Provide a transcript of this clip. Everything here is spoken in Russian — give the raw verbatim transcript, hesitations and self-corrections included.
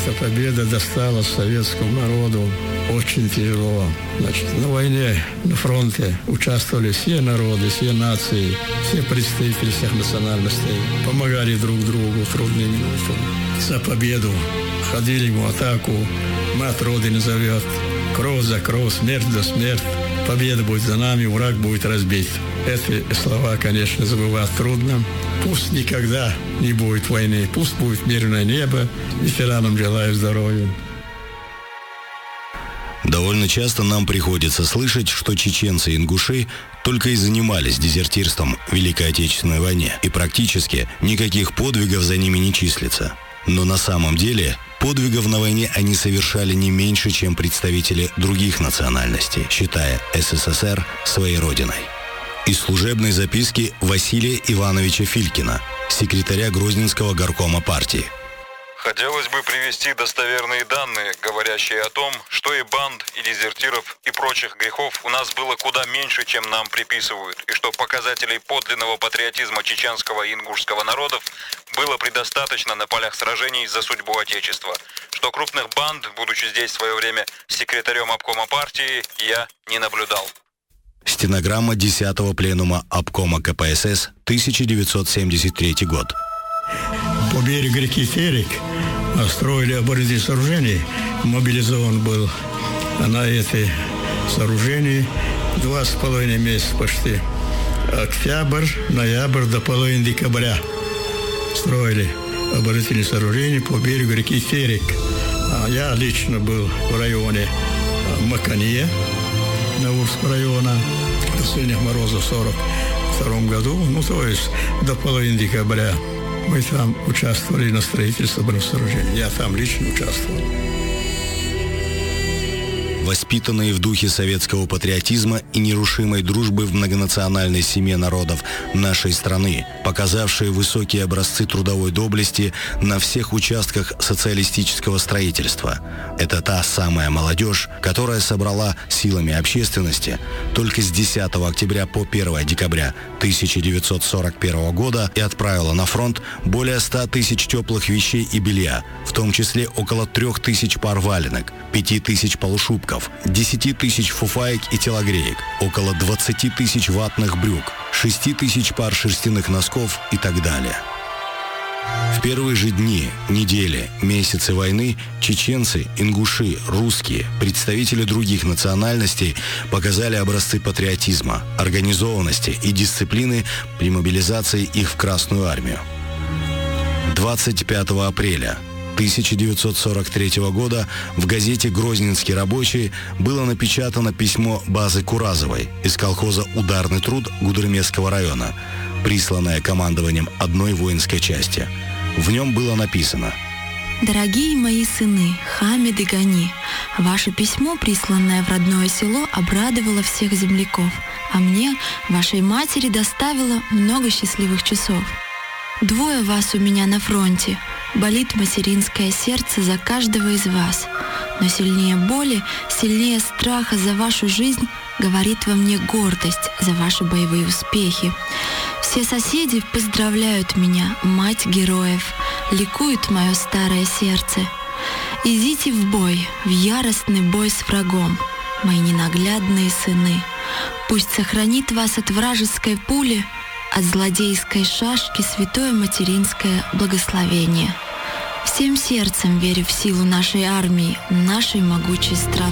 Эта победа досталась советскому народу очень тяжело. Значит, на войне, на фронте участвовали все народы, все нации, все представители всех национальностей. Помогали друг другу в трудные минуты. За победу ходили в атаку. Мать Родины зовет. Кровь за кровь, смерть за смерть. Победа будет за нами, враг будет разбит. Эти слова, конечно, забывать трудно. Пусть никогда не будет войны, пусть будет мирное небо. Ветеранам желаю здоровья. Довольно часто нам приходится слышать, что чеченцы и ингуши только и занимались дезертирством в Великой Отечественной войне, и практически никаких подвигов за ними не числится. Но на самом деле подвигов на войне они совершали не меньше, чем представители других национальностей, считая СССР своей родиной. Из служебной записки Василия Ивановича Филькина, секретаря Грозненского горкома партии. Хотелось бы привести достоверные данные, говорящие о том, что и банд, и дезертиров, и прочих грехов у нас было куда меньше, чем нам приписывают, и что показателей подлинного патриотизма чеченского и ингушского народов было предостаточно на полях сражений за судьбу Отечества, что крупных банд, будучи здесь в свое время секретарем обкома партии, я не наблюдал. Стенограмма десятого пленума обкома ка пэ эс эс, тысяча девятьсот семьдесят третий год. По берегу реки Терек строили оборонительные сооружения, мобилизован был на эти сооружения два с половиной месяца почти. Октябрь, ноябрь до половины декабря строили оборонительные сооружения по берегу реки Терек. А я лично был в районе Маканье, Наурского района, до сильных морозов в сорок втором году, ну то есть до половины декабря. Мы там участвовали на строительстве оборонительных сооружений. Я там лично участвовал. Воспитанные в духе советского патриотизма и нерушимой дружбы в многонациональной семье народов нашей страны, показавшие высокие образцы трудовой доблести на всех участках социалистического строительства. Это та самая молодежь, которая собрала силами общественности только с десятого октября по первое декабря тысяча девятьсот сорок первого года и отправила на фронт более ста тысяч теплых вещей и белья, в том числе около трех тысяч пар валенок, пяти тысяч полушубков, десяти тысяч фуфаек и телогреек, около двадцати тысяч ватных брюк, шести тысяч пар шерстяных носков и так далее. В первые же дни, недели, месяцы войны чеченцы, ингуши, русские, представители других национальностей показали образцы патриотизма, организованности и дисциплины при мобилизации их в Красную армию. двадцать пятого апреля тысяча девятьсот сорок третьего года в газете «Грозненский рабочий» было напечатано письмо Базы Куразовой из колхоза «Ударный труд» Гудермесского района, присланное командованием одной воинской части. В нем было написано: «Дорогие мои сыны, Хамид и Гани, ваше письмо, присланное в родное село, обрадовало всех земляков, а мне, вашей матери, доставило много счастливых часов. Двое вас у меня на фронте. Болит материнское сердце за каждого из вас. Но сильнее боли, сильнее страха за вашу жизнь говорит во мне гордость за ваши боевые успехи. Все соседи поздравляют меня, мать героев, ликует мое старое сердце. Идите в бой, в яростный бой с врагом, мои ненаглядные сыны. Пусть сохранит вас от вражеской пули, от злодейской шашки святое материнское благословение. Всем сердцем верю в силу нашей армии, нашей могучей страны.